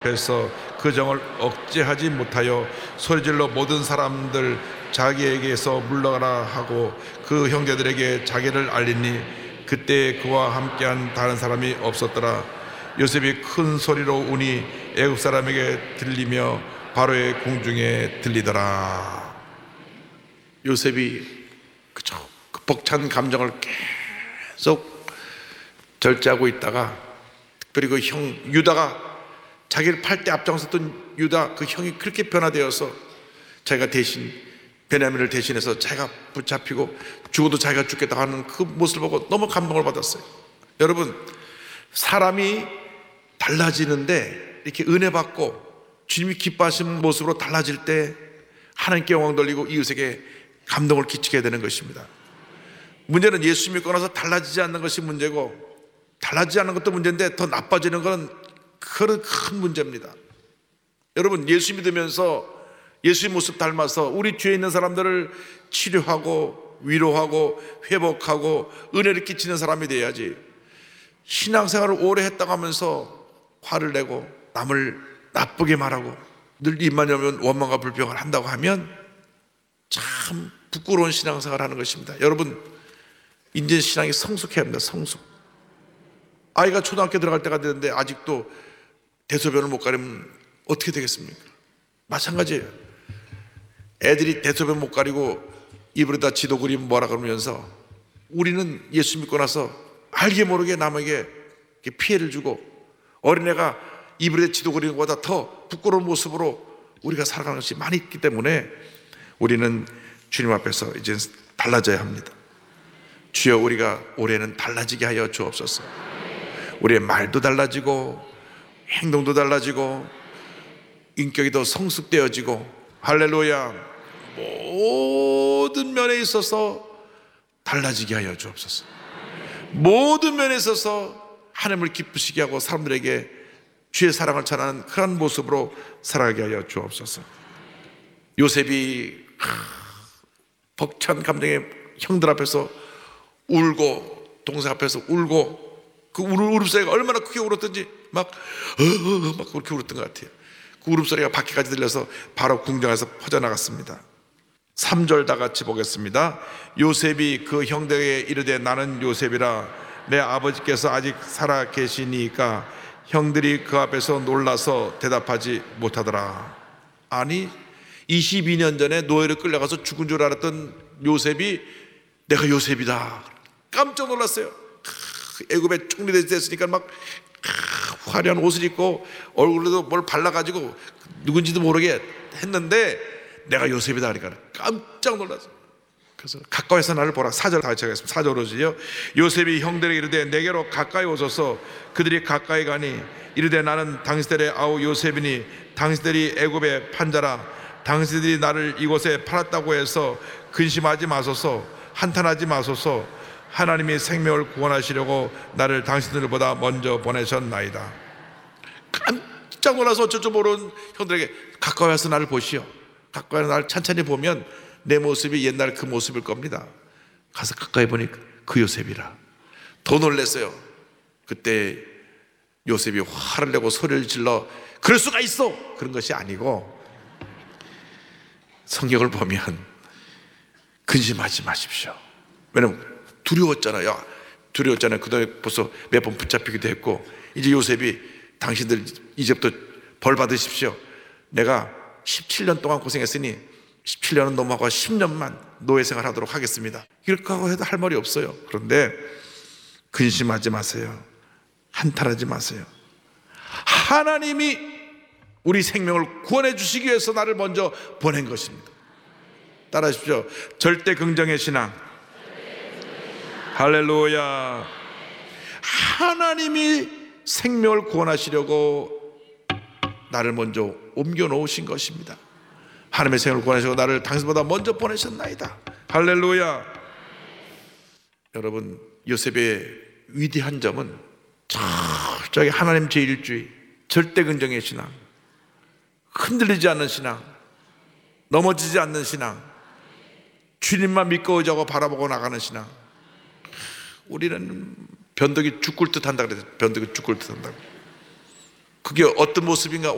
앞에서 그 정을 억제하지 못하여 소리질러 모든 사람들 자기에게서 물러가라 하고 그 형제들에게 자기를 알리니 그때 그와 함께한 다른 사람이 없었더라. 요셉이 큰 소리로 우니 애굽 사람에게 들리며 바로의 궁중에 들리더라. 요셉이 그 벅찬 감정을 계속 절제하고 있다가 특별히 그 형 유다가 자기를 팔 때 앞장섰던 유다 그 형이 그렇게 변화되어서 자기가 대신 베냐민을 대신해서 자기가 붙잡히고 죽어도 자기가 죽겠다 하는 그 모습을 보고 너무 감동을 받았어요. 여러분, 사람이 달라지는데 이렇게 은혜 받고 주님이 기뻐하시는 모습으로 달라질 때 하나님께 영광 돌리고 이웃에게 감동을 끼치게 되는 것입니다. 문제는 예수 믿고 나서 달라지지 않는 것이 문제고, 달라지지 않는 것도 문제인데 더 나빠지는 것은 큰 문제입니다. 여러분, 예수 믿으면서 예수의 모습 닮아서 우리 뒤에 있는 사람들을 치료하고 위로하고 회복하고 은혜를 끼치는 사람이 돼야지, 신앙생활을 오래 했다고 하면서 화를 내고 남을 나쁘게 말하고 늘 입만 열면 원망과 불평을 한다고 하면 참 부끄러운 신앙생활을 하는 것입니다. 여러분, 이제 신앙이 성숙해야 합니다. 성숙. 아이가 초등학교 들어갈 때가 되는데 아직도 대소변을 못 가리면 어떻게 되겠습니까? 마찬가지예요. 애들이 대소변 못 가리고 입으로다 지도 그리면 뭐라 그러면서 우리는 예수 믿고 나서 알게 모르게 남에게 피해를 주고 어린애가 입으로다 지도 그리는 것보다 더 부끄러운 모습으로 우리가 살아가는 것이 많이 있기 때문에 우리는 주님 앞에서 이제 달라져야 합니다. 주여, 우리가 올해는 달라지게 하여 주옵소서. 우리의 말도 달라지고 행동도 달라지고 인격이 더 성숙되어지고, 할렐루야, 모든 면에 있어서 달라지게 하여 주옵소서. 모든 면에 있어서 하나님을 기쁘시게 하고 사람들에게 주의 사랑을 전하는 그런 모습으로 살아가게 하여 주옵소서. 요셉이 벅찬 감정에 형들 앞에서 울고 동생 앞에서 울고, 그 울음소리가 얼마나 크게 울었던지 막 그렇게 울었던 것 같아요. 그 울음소리가 밖에까지 들려서 바로 궁정에서 퍼져나갔습니다. 3절 다 같이 보겠습니다. 요셉이 그 형들에게 이르되 나는 요셉이라, 내 아버지께서 아직 살아 계시니까 형들이 그 앞에서 놀라서 대답하지 못하더라. 아니, 22년 전에 노예로 끌려가서 죽은 줄 알았던 요셉이 내가 요셉이다, 깜짝 놀랐어요. 애굽에 총리 됐으니까 막 화려한 옷을 입고 얼굴에도 뭘 발라가지고 누군지도 모르게 했는데 내가 요셉이다 하니까 깜짝 놀랐어요. 그래서 가까이서 나를 보라. 4절 다 같이 하겠습니다. 4절로지요. 요셉이 형들에게 이르되 내게로 가까이 오소서. 그들이 가까이 가니 이르되 나는 당신들의 아우 요셉이니 당신들이 애굽의 판자라. 당신들이 나를 이곳에 팔았다고 해서 근심하지 마소서, 한탄하지 마소서. 하나님이 생명을 구원하시려고 나를 당신들보다 먼저 보내셨나이다. 깜짝 놀라서 어쩔 줄 모르는 형들에게 가까이 와서 나를 보시오. 가까이 와서 나를 찬찬히 보면 내 모습이 옛날 그 모습일 겁니다. 가서 가까이 보니 그 요셉이라. 더 놀랐어요. 그때 요셉이 화를 내고 소리를 질러 그럴 수가 있어, 그런 것이 아니고, 성경을 보면 근심하지 마십시오. 왜냐면 두려웠잖아요. 그다음에 벌써 몇 번 붙잡히기도 했고, 이제 요셉이 당신들 이제부터 벌 받으십시오. 내가 17년 동안 고생했으니 17년은 넘어가고 10년만 노예 생활하도록 하겠습니다. 이렇게 하고 해도 할 말이 없어요. 그런데 근심하지 마세요. 한탄하지 마세요. 하나님이 우리 생명을 구원해 주시기 위해서 나를 먼저 보낸 것입니다. 따라하십시오. 절대 긍정의 신앙. 할렐루야. 하나님이 생명을 구원하시려고 나를 먼저 옮겨 놓으신 것입니다. 하나님의 생명을 구원하시고 나를 당신보다 먼저 보내셨나이다. 할렐루야. 여러분, 요셉의 위대한 점은 철저하게 하나님 제1주의, 절대 긍정의 신앙, 흔들리지 않는 신앙, 넘어지지 않는 신앙, 주님만 믿고 의지하고 바라보고 나가는 신앙. 우리는 변덕이 죽을 듯 한다 그래서 변덕이 죽을 듯 한다고. 그게 어떤 모습인가?